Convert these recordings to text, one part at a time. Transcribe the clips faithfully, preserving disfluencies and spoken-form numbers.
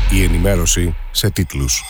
Η ενημέρωση σε τίτλους.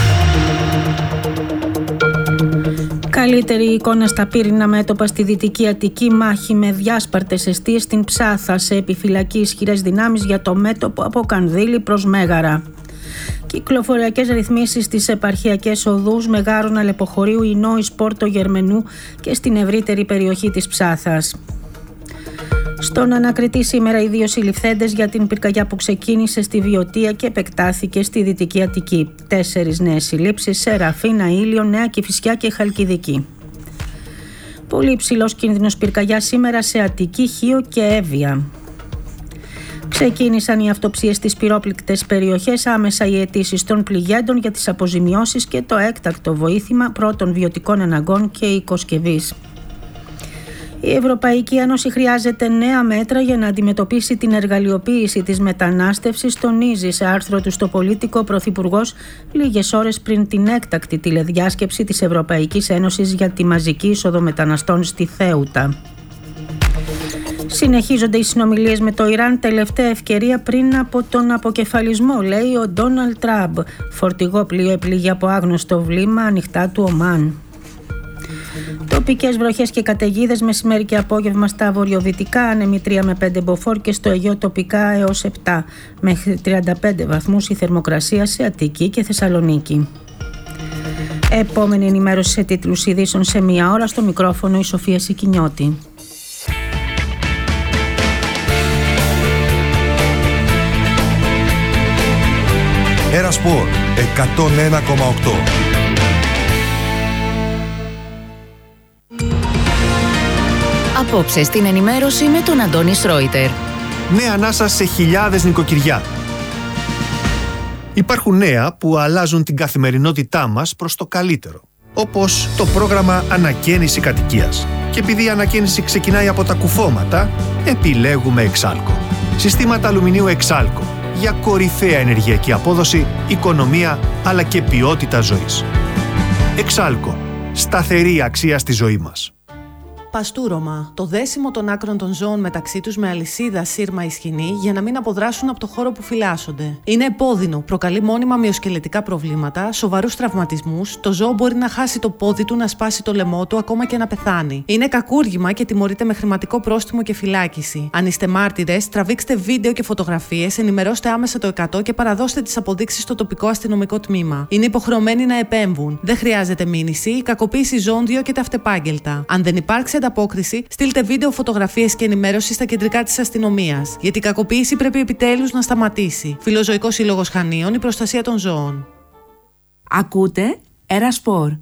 Καλύτερη εικόνα στα πύρινα μέτωπα στη Δυτική Αττική, μάχη με διάσπαρτες εστίες στην Ψάθα, σε επιφυλακή ισχυρές δυνάμεις για το μέτωπο από Κανδύλη προς Μέγαρα. Κυκλοφοριακές ρυθμίσεις στις επαρχιακές οδούς Μεγάρων, Αλεποχωρίου, Ινώης, Πόρτο Γερμενού και στην ευρύτερη περιοχή της Ψάθας. Στον ανακριτή σήμερα οι δύο συλληφθέντες για την πυρκαγιά που ξεκίνησε στη Βιωτία και επεκτάθηκε στη Δυτική Αττική. Τέσσερις νέες συλλήψεις σε Ραφίνα, Ήλιο, Νέα Κηφισιά και Χαλκιδική. Πολύ υψηλός κίνδυνος πυρκαγιά σήμερα σε Αττική, Χίο και Εύβοια. Ξεκίνησαν οι αυτοψίες στις πυρόπληκτες περιοχές, άμεσα οι αιτήσεις των πληγέντων για τις αποζημιώσεις και το έκτακτο βοήθημα πρώτων βιωτικών αναγκών και οικοσκευής. Η Ευρωπαϊκή Ένωση χρειάζεται νέα μέτρα για να αντιμετωπίσει την εργαλειοποίηση της μετανάστευσης, τονίζει σε άρθρο του στο Πολίτικο ο Πρωθυπουργός λίγες ώρες πριν την έκτακτη τηλεδιάσκεψη της Ευρωπαϊκής Ένωσης για τη μαζική είσοδο μεταναστών στη Θέουτα. Συνεχίζονται οι συνομιλίες με το Ιράν, τελευταία ευκαιρία πριν από τον αποκεφαλισμό, λέει ο Ντόναλντ Τραμπ. Φορτηγό πλοίο επλήγει από άγνωστο βλήμα ανοιχτά του Ομάν. Τοπικές βροχές και καταιγίδες μεσημέρι και απόγευμα στα βορειοδυτικά, άνεμοι τρία με πέντε μποφόρ και στο Αιγαίο τοπικά έως επτά. Μέχρι τριάντα πέντε βαθμούς η θερμοκρασία σε Αττική και Θεσσαλονίκη. Επόμενη ενημέρωση σε τίτλους ειδήσεων σε μία ώρα, στο μικρόφωνο η Σοφία Σικινιώτη. Ένα Σπορ εκατόν ένα κόμμα οκτώ. Απόψε στην ενημέρωση με τον Αντώνη Σρόιτερ. Νέα ανάσα σε χιλιάδες νοικοκυριά. Υπάρχουν νέα που αλλάζουν την καθημερινότητά μας προς το καλύτερο. Όπως το πρόγραμμα Ανακαίνιση Κατοικίας. Και επειδή η ανακαίνιση ξεκινάει από τα κουφώματα, επιλέγουμε Εξάλκο. Συστήματα αλουμινίου Εξάλκο. Για κορυφαία ενεργειακή απόδοση, οικονομία αλλά και ποιότητα ζωής. Εξάλκο. Σταθερή αξία στη ζωή μας. Παστούρωμα. Το δέσιμο των άκρων των ζώων μεταξύ τους με αλυσίδα, σύρμα ή σκηνή για να μην αποδράσουν από το χώρο που φυλάσσονται. Είναι επώδυνο, προκαλεί μόνιμα μυοσκελετικά προβλήματα, σοβαρούς τραυματισμούς, το ζώο μπορεί να χάσει το πόδι του, να σπάσει το λαιμό του, ακόμα και να πεθάνει. Είναι κακούργημα και τιμωρείται με χρηματικό πρόστιμο και φυλάκιση. Αν είστε μάρτυρες, τραβήξτε βίντεο και φωτογραφίες, ενημερώστε άμεσα το εκατό και παραδώστε τις αποδείξεις στο τοπικό αστυνομικό τμήμα. Είναι υποχρεωμένοι να επέμβουν. Δεν χρειάζεται μήνυση, η κακοποίηση ζώων διώκεται αυτεπάγγελτα. Αν δεν υπάρξει ανταπόκριση, στείλτε βίντεο, φωτογραφίες και ενημέρωση στα κεντρικά της αστυνομίας. Γιατί η κακοποίηση πρέπει επιτέλους να σταματήσει. Φιλοζωικός Σύλλογος Χανίων, η προστασία των ζώων. Ακούτε Ένα Σπορ.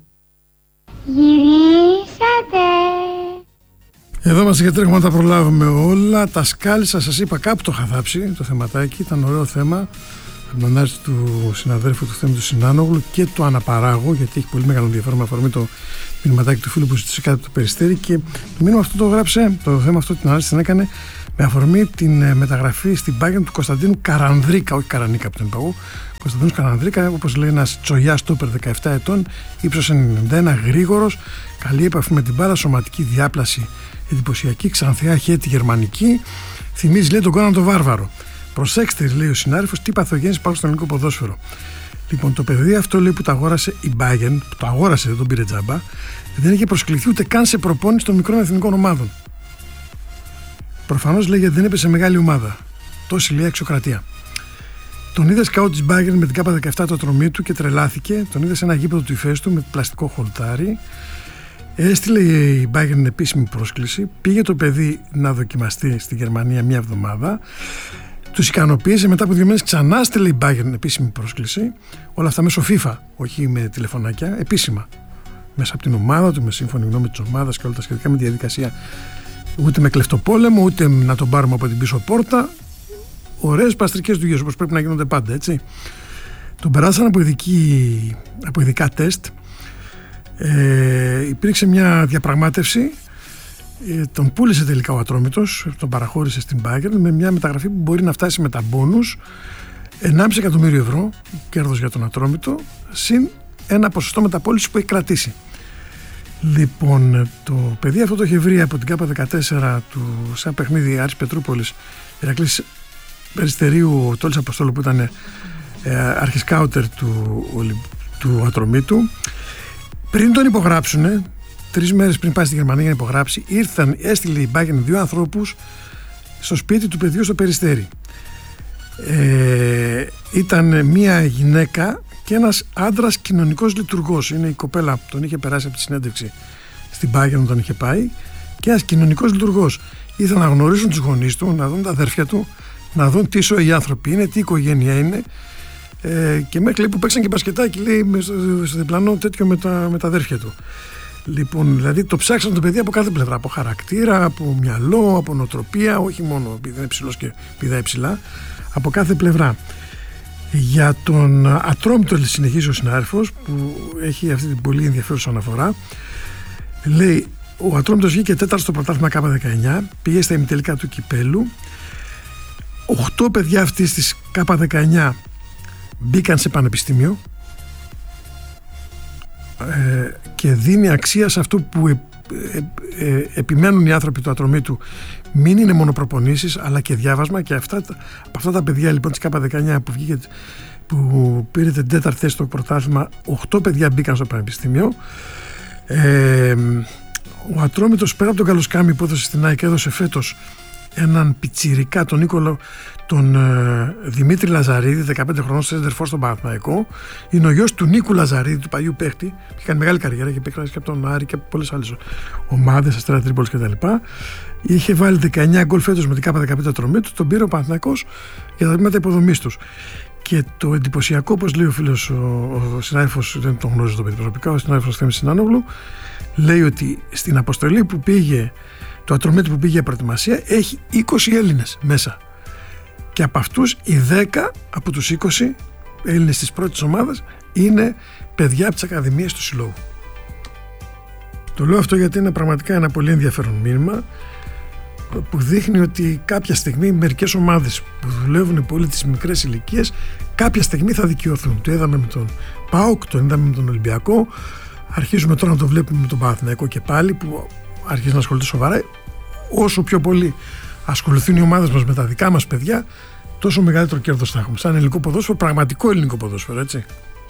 Γυρίσατε. Εδώ είμαστε και τρέχουμε να τα προλάβουμε όλα. Τα σκάλισα, σας είπα, κάπου το είχα θάψει το θεματάκι. Ήταν ωραίο θέμα. Από την ανάρτηση του συναδέλφου του Θέμη του Συνάνογλου και του αναπαράγω, γιατί έχει πολύ μεγάλο ενδιαφέρον με αφορμή το μηνυματάκι του φίλου που ζήτησε κάτι από το Περιστέρι. Και το μήνυμα αυτό το γράψε, το θέμα αυτό την ανάρτηση την έκανε με αφορμή την μεταγραφή στην Bayern του Κωνσταντίνου Καρανδρίκα, όχι Καρανίκα που τον είπα εγώ. Κωνσταντίνος Καρανδρίκα, όπως λέει, ένας τσογιάς τόπερ δεκαεπτά ετών, ύψος ενενήντα ένα, γρήγορος, καλή επαφή με την μπάλα, σωματική διάπλαση εντυπωσιακή, ξανθιά χέτη γερμανική. Θυμίζει, λέει, τον Κόναν τον Βάρβαρο. Προσέξτε, λέει ο συνάδελφος, τι παθογένειες υπάρχουν στο ελληνικό ποδόσφαιρο. Λοιπόν, το παιδί αυτό, λέει, που το αγόρασε η Bayern, που το αγόρασε, δεν τον πήρε τζάμπα, δεν είχε προσκληθεί ούτε καν σε προπόνηση των μικρών εθνικών ομάδων. Προφανώς, λέει, δεν έπεσε μεγάλη ομάδα. Τόση, λέει, αξιοκρατία. Τον είδε σκάουτ της Bayern με την κάπα δεκαεπτά το τρομή του και τρελάθηκε. Τον είδε σε ένα γήπεδο του Ηφαίστου με πλαστικό χολτάρι. Έστειλε η Bayern επίσημη πρόσκληση. Πήγε το παιδί να δοκιμαστεί στη Γερμανία μία εβδομάδα. Τους ικανοποίησε, μετά από δύο μήνες ξανά στείλε η Bayern επίσημη πρόσκληση. Όλα αυτά μέσω FIFA, όχι με τηλεφωνάκια, επίσημα. Μέσα από την ομάδα του, με σύμφωνη γνώμη της ομάδας και όλα τα σχετικά με τη διαδικασία. Ούτε με κλεφτοπόλεμο, ούτε να τον πάρουμε από την πίσω πόρτα. Ωραίες παστρικές δουλειές, όπως πρέπει να γίνονται πάντα, έτσι. Τον περάσαν από, ειδική, από ειδικά τεστ. Ε, υπήρξε μια διαπραγμάτευση. Ε, τον πούλησε τελικά ο Ατρόμητος, τον παραχώρησε στην Bayern με μια μεταγραφή που μπορεί να φτάσει με τα μπόνους ενάμιση εκατομμύριο ευρώ κέρδος για τον Ατρόμητο, συν ένα ποσοστό μεταπώλησης που έχει κρατήσει. Λοιπόν, το παιδί αυτό το είχε βρει από την ΚΑΠΑ δεκατέσσερα του, σε ένα παιχνίδι Άρης Πετρούπολης, Ηρακλής Περιστερίου, ο Τόλης Αποστόλου, που ήταν ε, αρχισκάουτερ του, του Ατρομήτου. Πριν τον υπογράψουν, τρεις μέρες πριν πάει στη Γερμανία για να υπογράψει, ήρθαν, έστειλε η Bayern δύο ανθρώπους στο σπίτι του παιδιού στο Περιστέρι. Ε, ήταν μία γυναίκα και ένας άντρας κοινωνικός λειτουργός. Είναι η κοπέλα που τον είχε περάσει από τη συνέντευξη στην Bayern, τον είχε πάει, και ένας κοινωνικός λειτουργός. Ήθελαν να γνωρίσουν τους γονείς του, να δουν τα αδέρφια του, να δουν τι σοϊ άνθρωποι είναι, τι οικογένεια είναι. Ε, και μέχρι που παίξαν και μπασκετάκι, λέει, στο, στο διπλανό τέτοιο με τα, με τα αδέρφια του. Λοιπόν, δηλαδή το ψάξαν το παιδί από κάθε πλευρά. Από χαρακτήρα, από μυαλό, από νοοτροπία, όχι μόνο επειδή είναι ψηλός και πηδάει ψηλά, από κάθε πλευρά. Για τον Ατρόμητο συνεχίζει ο συνάδελφος που έχει αυτή την πολύ ενδιαφέρουσα αναφορά. Λέει, ο Ατρόμητος βγήκε τέταρτο στο πρωτάθλημα Κ δεκαεννιά, πήγε στα ημιτελικά του κυπέλου. Οχτώ παιδιά αυτής της Κ δεκαεννιά μπήκαν σε πανεπιστήμιο, ε, και δίνει αξία σε αυτό που ε, ε, ε, επιμένουν οι άνθρωποι του Ατρομήτου, μην είναι μόνο προπονήσεις αλλά και διάβασμα. Και αυτά, από αυτά τα παιδιά λοιπόν της Κ δεκαεννιά που, βγήκε, που πήρε την τέταρτη θέση στο πρωτάθλημα, οχτώ παιδιά μπήκαν στο πανεπιστήμιο. ε, Ο Ατρόμητος, πέρα από τον Καλοσκάμι που έδωσε στην ΑΕΚ, έδωσε φέτος έναν πιτσιρικά, τον Νίκολο, τον ε, Δημήτρη Λαζαρίδη, δεκαπέντε χρονών, σέντερφορ στον Παναθηναϊκό. Είναι ο γιος του Νίκου Λαζαρίδη, του παλιού παίχτη, που είχε κάνει μεγάλη καριέρα και παίξει και από τον Άρη και από πολλές άλλες ομάδες, Αστέρα Τρίπολης κτλ. Είχε βάλει δεκαεννιά γκολ φέτος με την Κ δεκαπέντε Ατρομήτου, τον πήρε ο Παναθηναϊκός για τα τμήματα υποδομής τους. Και το εντυπωσιακό, όπως λέει ο φίλος, ο, ο συνάδελφος, δεν τον γνωρίζω το παιδί προσωπικά, ο συνάδελφος Θέμης Συνάνογλου, λέει ότι στην αποστολή που πήγε, το Ατρομήτου που πήγε για προετοιμασία, έχει είκοσι Έλληνες μέσα. Και από αυτούς οι δέκα από τους είκοσι Έλληνες της πρώτης ομάδας είναι παιδιά από τις ακαδημίες του συλλόγου. Το λέω αυτό γιατί είναι πραγματικά ένα πολύ ενδιαφέρον μήνυμα που δείχνει ότι κάποια στιγμή μερικές ομάδες που δουλεύουν πολύ τις μικρές ηλικίες κάποια στιγμή θα δικαιωθούν. Το είδαμε με τον ΠΑΟΚ, το είδαμε με τον Ολυμπιακό, αρχίζουμε τώρα να το βλέπουμε με τον Παναθηναϊκό και πάλι που αρχίζει να ασχολείται σοβαρά. Όσο πιο πολύ ασχοληθούν οι ομάδες μας με τα δικά μας παιδιά, τόσο μεγαλύτερο κέρδος θα έχουμε. Σαν ελληνικό ποδόσφαιρο, πραγματικό ελληνικό ποδόσφαιρο, έτσι.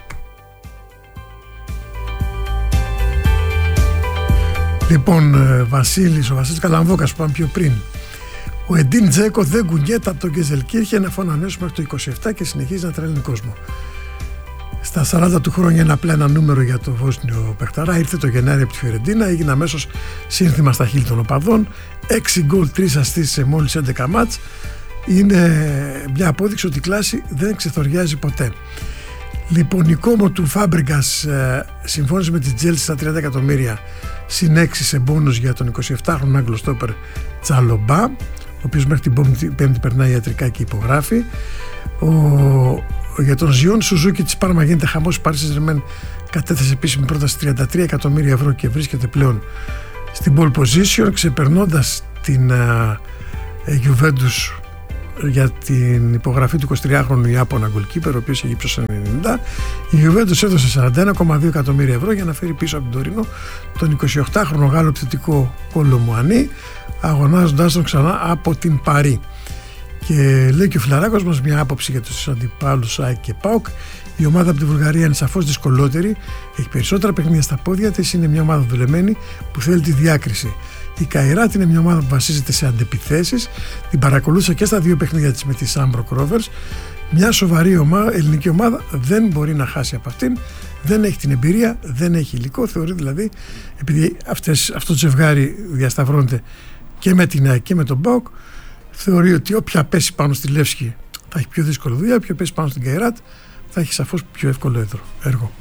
Λοιπόν, Βασίλης, ο Βασίλης Καλαμβόκας που είπαμε πιο πριν. Ο Εντίν Τζέκο δεν κουνιέται από τον Γκεζελκύρχε να φωνανέσει μέχρι το είκοσι επτά και συνεχίζει να τρελαίνει κόσμο. Στα σαράντα του χρόνια είναι απλά ένα νούμερο για το Βόσνιο παιχταρά. Ήρθε το Γενάρη από τη Φιωρεντίνα, έγινε αμέσως σύνθημα στα χείλη των οπαδών. έξι γκολ, τρεις ασίστ σε μόλις έντεκα μάτς. Είναι μια απόδειξη ότι η κλάση δεν ξεθοριάζει ποτέ. Λοιπόν, η Κόμο του Φάμπριγκας ε, συμφώνησε με τη Τζέλσι στα τριάντα εκατομμύρια συν έξι σε μπόνους για τον εικοσιεπτάχρονο Άγγλο στόπερ Τσαλομπά, ο οποίος μέχρι την Πέμπτη περνάει ιατρικά και υπογράφει. Ο, για τον Ζιόν Σουζούκι της Πάρμα γίνεται χαμός. Η Paris Saint-Germain κατέθεσε επίσημη πρόταση τριάντα τρία εκατομμύρια ευρώ και βρίσκεται πλέον στην pole position, ξεπερνώντας την uh, Juventus για την υπογραφή του εικοσιτριάχρονου Ιάπωνα goalkeeper, ο οποίος έχει ύψος ενενήντα. Η Juventus έδωσε σαράντα ένα κόμμα δύο εκατομμύρια ευρώ για να φέρει πίσω από τον Τωρίνο τον εικοσιοκτάχρονο Γάλλο επιθετικό Κόλο Μουανί, αγωνάζοντάς τον ξανά από την Παρί. Και λέει και ο Φιλαράκος μας μια άποψη για τους αντιπάλους ΑΕΚ και ΠΑΟΚ. Η ομάδα από τη Βουλγαρία είναι σαφώς δυσκολότερη, έχει περισσότερα παιχνίδια στα πόδια της, είναι μια ομάδα δουλεμένη που θέλει τη διάκριση. Η Καϊράτ είναι μια ομάδα που βασίζεται σε αντεπιθέσεις, την παρακολούθησα και στα δύο παιχνίδια της με τη Σάμπρο Rovers. Μια σοβαρή ομάδα, ελληνική ομάδα δεν μπορεί να χάσει από αυτήν, δεν έχει την εμπειρία, δεν έχει υλικό. Θεωρεί δηλαδή, επειδή αυτές, αυτό το ζευγάρι διασταυρώνεται και με την ΑΕΚ και με τον ΠΑΟΚ, θεωρεί ότι όποια πέσει πάνω στη Λεύσκη θα έχει πιο δύσκολη δουλειά, όποια πέσει πάνω στην Καϊράτ θα έχει σαφώς πιο εύκολο έργο.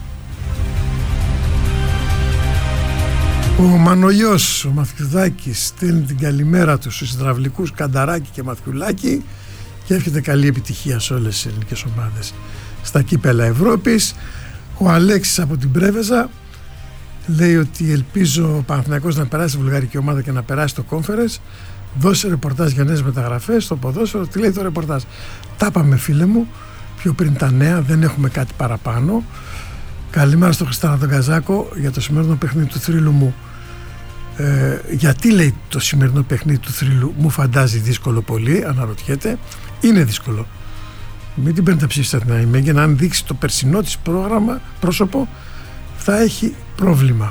Ο Μανολιός, ο Μαθιουδάκης, στέλνει την καλημέρα του στους υδραυλικούς Κανταράκη και Μαθιουλάκη και εύχεται καλή επιτυχία σε όλες τις ελληνικές ομάδες στα κύπελα Ευρώπης. Ο Αλέξης από την Πρέβεζα λέει ότι ελπίζω ο Παναθηναϊκός να περάσει τη βουλγαρική ομάδα και να περάσει το Conference. Δώσε ρεπορτάζ για νέες μεταγραφές στο ποδόσφαιρο. Τι λέει το ρεπορτάζ? Τα είπαμε, φίλε μου, πιο πριν τα νέα, δεν έχουμε κάτι παραπάνω. Καλημέρα στο Χριστάνα τον Καζάκο για το σημερινό παιχνίδι του θρύλου μου. Ε, γιατί λέει το σημερινό παιχνίδι του θρύλου μου φαντάζει δύσκολο πολύ, αναρωτιέται. Είναι δύσκολο. Μην την παίρνετε ψήφιστα την Αϊμέγε, να αν δείξει το περσινό της πρόγραμμα πρόσωπο θα έχει πρόβλημα.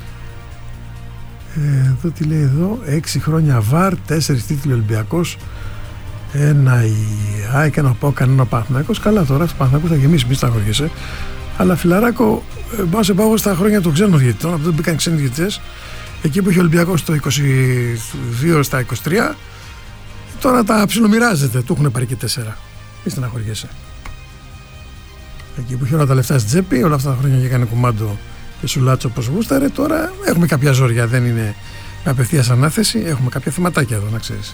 Ε, εδώ τι λέει εδώ, έξι χρόνια βαρ, τέσσερις τίτλοι Ολυμπιακός, ένα η ΑΕΚ, ένα ΠΑΟΚ, κανένα Παναθηναϊκός. Καλά, τώρα ο Παναθηναϊκός θα γεμίσει, μη στεναχωριέσαι. Αλλά φιλαράκο, πάω σε πάω στα χρόνια των ξένων διαιτητών, από τότε μπήκαν ξένοι διαιτητές, εκεί που είχε ο Ολυμπιακός το είκοσι δύο στα είκοσι τρία, τώρα τα ψιλομοιράζεται, του έχουν πάρει και τέσσερα. Μη στεναχωριέσαι. Εκεί που είχε όλα τα λεφτά στην τσέπη, όλα αυτά τα χρόνια και έκανε κουμάντο και σουλάτσο όπως γούσταρε, τώρα έχουμε κάποια ζόρια, δεν είναι με απευθείας ανάθεση, έχουμε κάποια θεματάκια εδώ, να ξέρεις.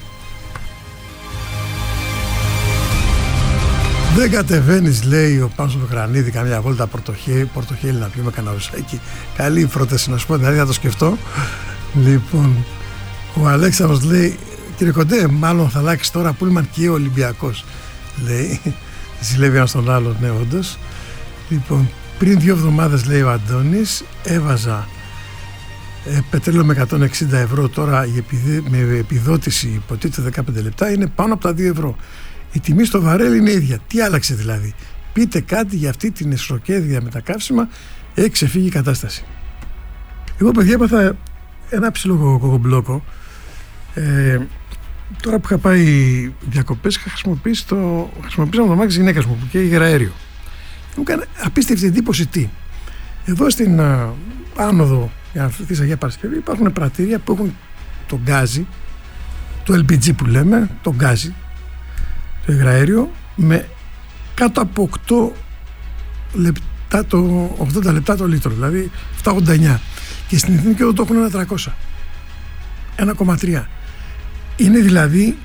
Δεν κατεβαίνεις, λέει ο Πάνος του Γρανίδη, καμιά βόλτα πορτοχέλι, πορτοχέλι να πιούμε κανένα ουσάκι. Καλή πρόταση να σου πω, δηλαδή θα το σκεφτώ. Λοιπόν, ο Αλέξανδρος λέει, κύριε Κοντέ, μάλλον θα αλλάξει τώρα Πούλμαν και ο Ολυμπιακός. Λέει, ζηλεύει ένας τον άλλον, ναι, όντως. Λοιπόν, πριν δύο εβδομάδες, λέει ο Αντώνης, έβαζα ε, πετρέλαιο με εκατόν εξήντα ευρώ, τώρα η επιδε, με επιδότηση υποτίθεται δεκαπέντε λεπτά είναι πάνω από τα δύο ευρώ. Η τιμή στο βαρέλ είναι ίδια. Τι άλλαξε δηλαδή? Πείτε κάτι για αυτή την εσχροκέδια με τα καύσιμα, έχει ξεφύγει η κατάσταση. Εγώ, παιδιά, έπαθα ένα ψηλό κοκομπλόκο. Ε, τώρα που είχα πάει διακοπές, είχα χρησιμοποιήσει το, χρησιμοποιήσαμε το μάξι της γυναίκας μου που καίγει αέριο. Μου έκανε απίστευτη εντύπωση τι. Εδώ στην α, άνοδο της Αγία Παρασκευή υπάρχουν πρατήρια που έχουν το γκάζι, το ελ πι τζι που λέμε, το γκάζι, το υγραέριο, με κάτω από οκτώ λεπτά το, ογδόντα λεπτά το λίτρο, δηλαδή επτακόσια ογδόντα εννιά. Και στην Εθνική εδώ το έχουν ένα τριακόσια, ένα κόμμα τρία. Είναι δηλαδή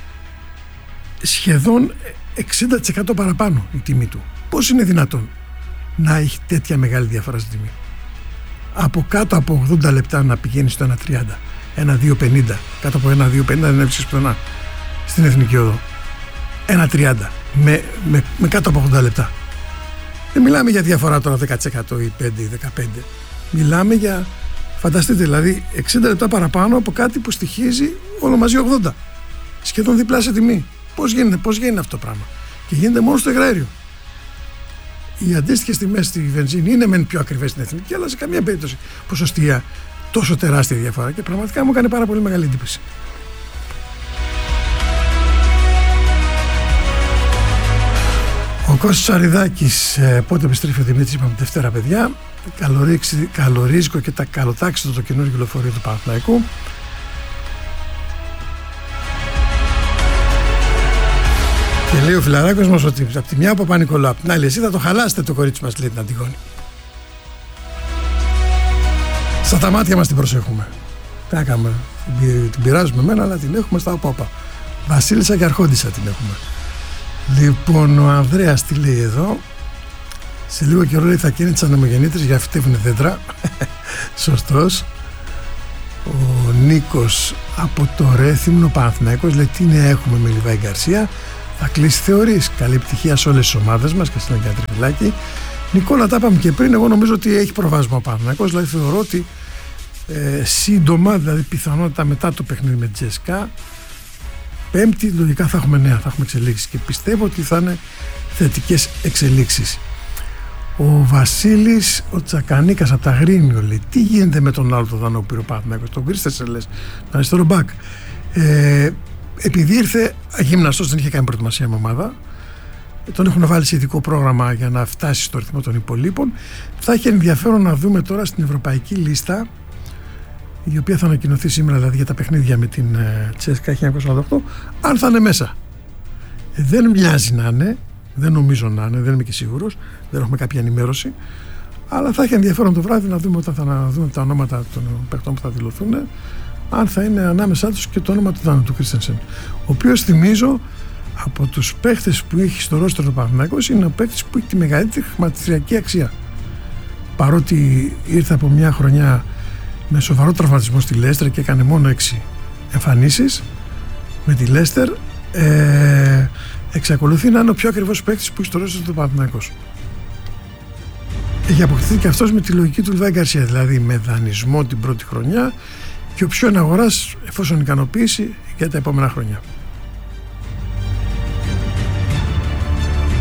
σχεδόν εξήντα τοις εκατό παραπάνω η τιμή του. Πώς είναι δυνατόν να έχει τέτοια μεγάλη διαφορά στην τιμή? Από κάτω από ογδόντα λεπτά να πηγαίνει στο ένα τριάντα, ένα δύο πενήντα, κάτω από ένα δύο πενήντα δεν έβρισκες πουθενά στην Εθνική Οδό. ένα τριάντα με, με, με κάτω από ογδόντα λεπτά. Δεν μιλάμε για διαφορά τώρα δέκα τοις εκατό ή πέντε ή δεκαπέντε. Μιλάμε για, φανταστείτε, δηλαδή εξήντα λεπτά παραπάνω από κάτι που στοιχίζει όλο μαζί ογδόντα. Σχεδόν διπλάσια τιμή. Πώς γίνεται, πώς γίνεται αυτό το πράγμα? Και γίνεται μόνο στο υγραέριο. Οι αντίστοιχες τιμές στη βενζίνη είναι μεν πιο ακριβές στην Εθνική, αλλά σε καμία περίπτωση ποσοστία τόσο τεράστια διαφορά, και πραγματικά μου έκανε πάρα πολύ μεγάλη εντύπωση. Ο Κώστας Αριδάκης, ε, πότε επιστρέφει ο Δημήτρης, είπαμε Δευτέρα, παιδιά. Καλορίζικο και τα καλοτάξιτο το καινούργιο λεωφορείο του Παναθηναϊκού. Και λέει ο φιλαράκος μας ότι από τη μια από Παπα-Νικολάου, από την άλλη εσύ θα το χαλάσετε το κορίτσι μας, λέει την Αντιγόνη. Στα τα μάτια μας την προσέχουμε. Τι να κάνουμε, την πειράζουμε εμένα, αλλά την έχουμε στα όπα. Βασίλισσα και Αρχόντισσα την έχουμε. Λοιπόν, ο Ανδρέας τι λέει εδώ? Σε λίγο καιρό, λέει, θα καίνε τις ανεμογεννήτρες για φυτεύουνε δέντρα. Σωστός. Ο Νίκος από το Ρέθυμνο, Παναθηναϊκός, λέει τι νέα έχουμε με Λιβάη Γκαρσία? Θα κλείσει, θεωρείς? Καλή επιτυχία σε όλες τις ομάδες μας και στην Αγία Τριφυλάκη. Νικόλα, τα είπαμε και πριν, εγώ νομίζω ότι έχει προβάσμα ο Παναθηναϊκός, δηλαδή θεωρώ ότι ε, σύντομα, δηλαδή πιθανότητα μετά το παιχνίδι με Τζέσκα, Πέμπτη λογικά θα έχουμε νέα, θα έχουμε εξελίξεις και πιστεύω ότι θα είναι θετικές εξελίξεις. Ο Βασίλης, ο Τσακανίκας από τα Γρίνιο, λέει τι γίνεται με τον άλλο το δανό που πήρε ο Παναθηναϊκός, τον Κρίστεσσερ, λες, τον αριστερό μπακ. Ε, επειδή ήρθε αγύμναστος, δεν είχε κάνει προετοιμασία με ομάδα, τον έχουν βάλει σε ειδικό πρόγραμμα για να φτάσει στο ρυθμό των υπολείπων. Θα έχει ενδιαφέρον να δούμε τώρα στην ευρωπαϊκή λίστα, η οποία θα ανακοινωθεί σήμερα, δηλαδή για τα παιχνίδια με την Τσέσκα χίλια εννιακόσια ογδόντα οκτώ, αν θα είναι μέσα. Ε, δεν μοιάζει να είναι, δεν νομίζω να είναι, δεν είμαι και σίγουρος, δεν έχουμε κάποια ενημέρωση, αλλά θα έχει ενδιαφέρον το βράδυ να δούμε, όταν θα να δούμε τα ονόματα των παιχτών που θα δηλωθούν, αν θα είναι ανάμεσά τους και το όνομα του Δάνου, του Κρίστενσεν, ο οποίος, θυμίζω, από τους παίχτες που έχει στο ρόστερ του Παναθηναϊκός, είναι ο παίχτης που έχει τη μεγαλύτερη χρηματιστηριακή αξία. Παρότι ήρθε από μια χρονιά με σοβαρό τραυματισμό στη Λέστερ και έκανε μόνο έξι εμφανίσεις με τη Λέστερ, ε, εξακολουθεί να είναι ο πιο ακριβώς παίκτης που έχει στο ρόστερ του Παναθηναϊκός. Έχει αποκτηθεί και αυτός με τη λογική του Λιβάη Γκαρσία, δηλαδή με δανεισμό την πρώτη χρονιά και οψιόν αγοράς εφόσον ικανοποιήσει για τα επόμενα χρόνια.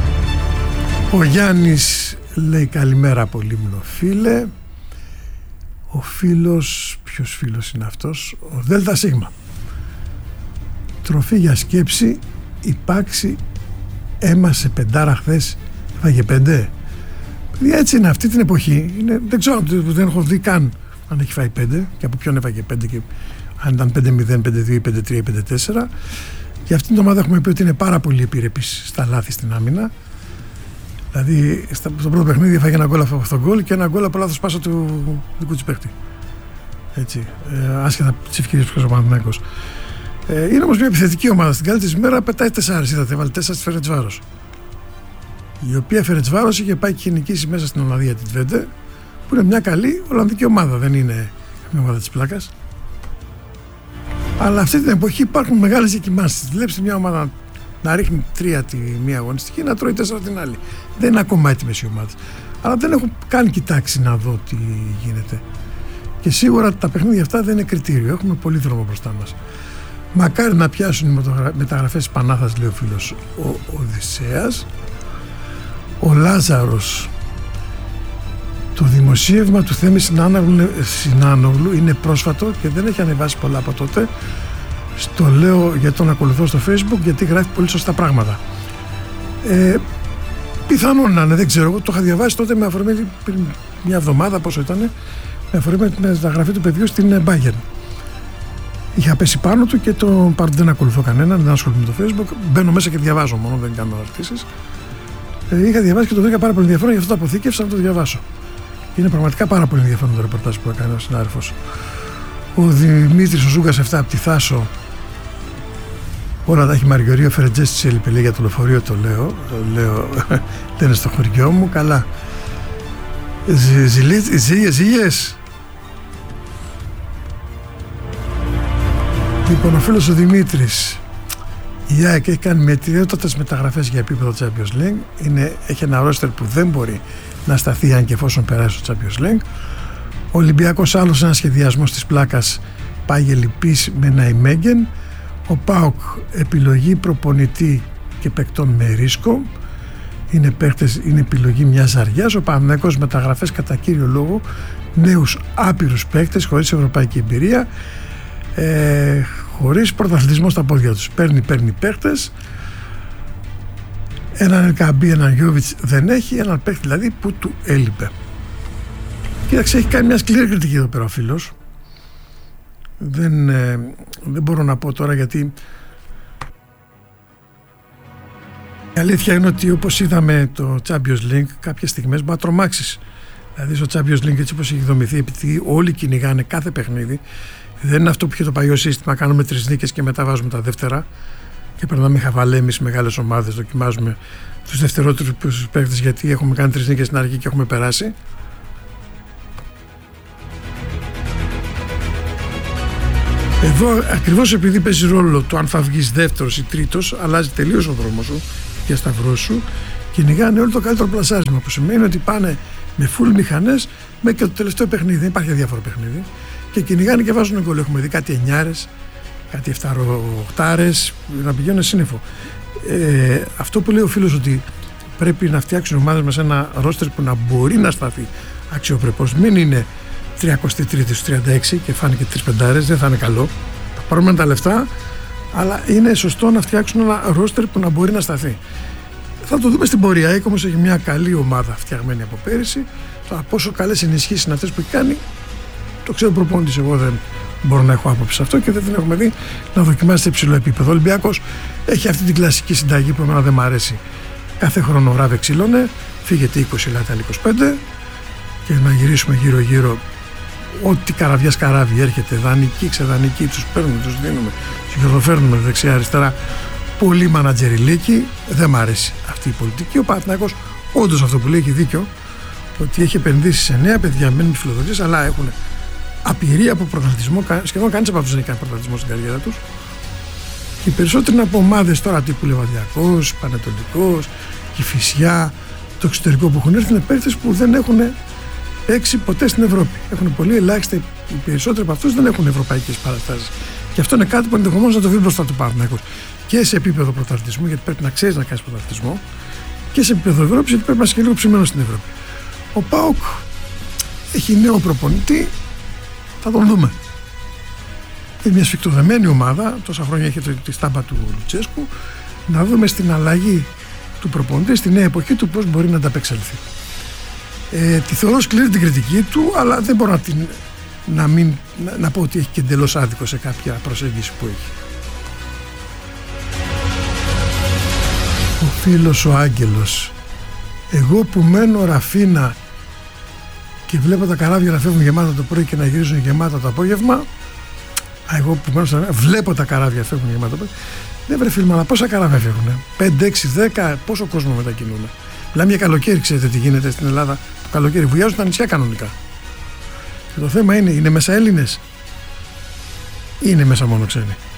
Ο Γιάννης λέει καλημέρα από Λίμνο φίλε. Ο φίλος, ποιος φίλος είναι αυτός? Ο Δέλτα Σίγμα. Τροφή για σκέψη, υπάρξει έμασε πεντάρα χθες, έφαγε πέντε. Παιδιά, έτσι είναι αυτή την εποχή. Είναι, δεν ξέρω, δεν έχω δει καν αν έχει φάει πέντε και από ποιον έφαγε πέντε και αν ήταν πέντε μηδέν, πέντε δύο, πέντε τρία, πέντε τέσσερα. Για αυτήν την ομάδα έχουμε πει ότι είναι πάρα πολύ επιρρεπής στα λάθη στην άμυνα. Δηλαδή, στο πρώτο παιχνίδι έφαγε ένα γκολ από αυτό το γκολ και ένα γκολ από λάθος πάσα του δικού της παίκτη. Έτσι, ε, άσχετα τις ευκαιρίες που χρειάζεται ο Παναθηναϊκός. Ε, είναι όμως μια επιθετική ομάδα. Στην καλή της μέρα πετάει τεσσάρες. Είδατε, έβαλε τέσσερα στη Φερεντσβάρος. Η οποία Φερεντσβάρος είχε πάει και είχε νικήσει μέσα στην Ολλανδία τη Twente, που είναι μια καλή Ολλανδική ομάδα. Δεν είναι μια ομάδα της πλάκας. Αλλά αυτή την εποχή υπάρχουν μεγάλες δοκιμάσεις. Βλέπετε μια ομάδα να ρίχνει τρία τη μία αγωνιστική, να τρώει τέσσερα την άλλη. Δεν είναι ακόμα έτοιμες οι ομάδες. Αλλά δεν έχω καν κοιτάξει να δω τι γίνεται. Και σίγουρα τα παιχνίδια αυτά δεν είναι κριτήριο. Έχουμε πολύ δρόμο μπροστά μας. Μακάρι να πιάσουν οι μεταγραφές της Πανάθας, λέει ο φίλος ο Οδυσσέας. Ο Λάζαρος. Το δημοσίευμα του Θέμη Συνάνογλου είναι πρόσφατο και δεν έχει ανεβάσει πολλά από τότε. Στο λέω γιατί τον ακολουθώ στο Facebook, γιατί γράφει πολύ σωστά πράγματα. Ε, πιθανόν να είναι, δεν ξέρω. Εγώ το είχα διαβάσει τότε με αφορμή πριν μια εβδομάδα, πόσο ήταν, με αφορμή με τα γραφή του παιδιού στην Bayern. Είχα πέσει πάνω του και το πάρω, δεν ακολουθώ κανέναν, δεν ασχολούμαι με το Facebook. Μπαίνω μέσα και διαβάζω μόνο, δεν κάνω αρτήσεις. Ε, είχα διαβάσει και το βρήκα πάρα πολύ ενδιαφέρον, γι' αυτό το αποθήκευσα να το διαβάσω. Είναι πραγματικά πάρα πολύ ενδιαφέρον το ρεπορτάζ που έκανε ο συνάδελφος. Ο Δημήτρης ο Ζούγκας εφτά από τη Θάσο. Όλα τα έχει Μαργιορεί, ο Φερετζές της έλειπε, λέει, για το λεωφορείο, το λέω. Το λέω, δεν είναι στο χωριό μου, καλά. Ζήλιες, ζήλιες. Λοιπόν, ο φίλος ο Δημήτρης, η ΑΕΚ έχει κάνει μετριότατες μεταγραφές για επίπεδο Champions League. Είναι, έχει ένα ρόστερ που δεν μπορεί να σταθεί αν και εφόσον περάσει στο Champions League. Ο Ολυμπιακός άλλος ένα σχεδιασμό της πλάκας, πάγε λυπής με Ναϊμέγγεν. Ο ΠΑΟΚ επιλογή προπονητή και παικτών με ρίσκο. Είναι, παίκτες, είναι επιλογή μιας ζαριάς. Ο Παναθηναϊκός μεταγραφές κατά κύριο λόγο, νέους άπειρους παίκτες χωρίς ευρωπαϊκή εμπειρία, ε, χωρίς πρωταθλητισμό στα πόδια τους. Παίρνει, παίρνει παίκτες. Έναν Ελκαμπή, έναν Γιώβιτς δεν έχει, έναν παίκτη δηλαδή που του έλειπε. Κοίταξε, έχει κάνει μια σκληρή κριτική εδώ πέρα ο φίλος. Δεν, ε, δεν μπορώ να πω τώρα γιατί η αλήθεια είναι ότι όπως είδαμε το Champions League κάποιες στιγμές μπορεί να τρομάξεις. Δηλαδή στο Champions League έτσι όπως έχει δομηθεί, επειδή όλοι κυνηγάνε κάθε παιχνίδι, δεν είναι αυτό που είχε το παλιό σύστημα, κάνουμε τρεις νίκες και μετά βάζουμε τα δεύτερα και περνάμε χαβαλέ εμείς μεγάλες ομάδες, δοκιμάζουμε τους δευτερότερους παίκτες γιατί έχουμε κάνει τρεις νίκες στην αρχή και έχουμε περάσει. Εδώ ακριβώς επειδή παίζει ρόλο το αν θα βγεις δεύτερος ή τρίτος, αλλάζει τελείως ο δρόμος σου για σταυρό σου, κυνηγάνε όλο το καλύτερο πλασάρισμα, που σημαίνει ότι πάνε με full μηχανές μέχρι και το τελευταίο παιχνίδι, δεν υπάρχει διάφορο παιχνίδι, και κυνηγάνε και βάζουν γκολ. Έχουμε δει κάτι εννιάρες, κάτι εφταροχτάρες να πηγαίνουν σύννεφο. Ε, αυτό που λέει ο φίλος ότι πρέπει να φτιάξουν ομάδες μας ένα ρόστερ που να μπορεί να σταθεί αξιοπρεπώς, μην είναι τριάντα τρία στους τριάντα έξι και φάνηκε τρεις πεντάρες, δεν θα είναι καλό. Θα πάρουμε τα λεφτά, αλλά είναι σωστό να φτιάξουν ένα ρόστερ που να μπορεί να σταθεί. Θα το δούμε στην πορεία. Έχει όμως έχει μια καλή ομάδα φτιαγμένη από πέρυσι. Τώρα, πόσο καλές ενισχύσεις είναι αυτές που έχει κάνει, το ξέρω προπονητής. Εγώ δεν μπορώ να έχω άποψη σε αυτό και δεν την έχουμε δει να δοκιμάσει σε υψηλό επίπεδο. Ο Ολυμπιακός έχει αυτή την κλασική συνταγή που εμένα δεν μου αρέσει. Κάθε χρόνο ράβε ξύλωνε, φύγετε είκοσι, ελάτε άλλοι είκοσι πέντε και να γυρίσουμε γύρω-γύρω. Ό,τι καραβιάς καράβι έρχεται, δανεική, ξεδανική, τους παίρνουμε, τους δίνουμε, τους γεροφέρνουμε δεξιά-αριστερά. Πολύ μανατζεριλίκη, δεν μ' αρέσει αυτή η πολιτική. Ο Παναθηναϊκός, όντως αυτό που λέει, έχει δίκιο, ότι έχει επενδύσει σε νέα παιδιά, μένουν φιλοδοξίες, αλλά έχουν απειρία από πρωταθλητισμό. Σχεδόν κανείς από αυτούς δεν έχει κάνει πρωταθλητισμό στην καριέρα τους. Και οι περισσότεροι είναι από ομάδες τώρα τύπου Λεβαδιακός, Πανετολικός, Κηφισιά, το εξωτερικό που έχουν έρθει, είναι παίκτες που δεν έχουν παίξει ποτέ στην Ευρώπη. Έχουν πολύ ελάχιστα, οι περισσότεροι από αυτούς δεν έχουν ευρωπαϊκές παραστάσεις. Και αυτό είναι κάτι που ενδεχομένως να το βρει μπροστά του Παναθηναϊκός. Και σε επίπεδο πρωταθλητισμού, γιατί πρέπει να ξέρεις να κάνεις πρωταθλητισμό, και και σε επίπεδο Ευρώπης, γιατί πρέπει να είσαι και λίγο ψημένος στην Ευρώπη. Ο ΠΑΟΚ έχει νέο προπονητή, θα τον δούμε. Είναι μια σφιχτοδεμένη ομάδα, τόσα χρόνια έχει τη στάμπα του Λουτσέσκου. Να δούμε στην αλλαγή του προπονητή, στη νέα εποχή του, πώς μπορεί να ανταπεξέλθει. Ε, τη θεωρώ σκληρή την κριτική του, αλλά δεν μπορώ να, την, να, μην, να, να πω ότι έχει και εντελώς άδικο σε κάποια προσέγγιση που έχει. Ο φίλος ο Άγγελος. Εγώ που μένω Ραφίνα και βλέπω τα καράβια να φεύγουν γεμάτα το πρωί και να γυρίζουν γεμάτα το απόγευμα. Α, εγώ που μένω στα... βλέπω τα καράβια φεύγουν γεμάτα το πρωί. Δεν βρε φίλμα, αλλά πόσα καράβια φεύγουν? πέντε, έξι, δέκα, πόσο κόσμο μετακινούν? Μιλάμε για καλοκαίρι, ξέρετε τι γίνεται στην Ελλάδα. Το καλοκαίρι βουλιάζουν τα νησιά κανονικά. Και το θέμα είναι, είναι μέσα Έλληνες ή είναι μέσα μόνο ξένοι?